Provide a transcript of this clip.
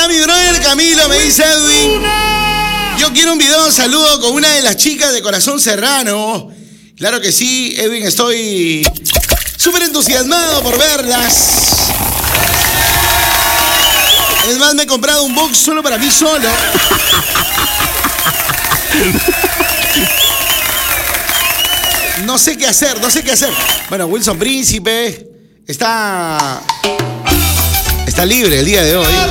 Hola, mi brother Camilo, me dice Edwin. Yo quiero un video de saludo con una de las chicas de Corazón Serrano. Claro que sí, Edwin, estoy súper entusiasmado por verlas. Es más, me he comprado un box solo para mí solo. No sé qué hacer. Bueno, Wilson Príncipe está libre el día de hoy.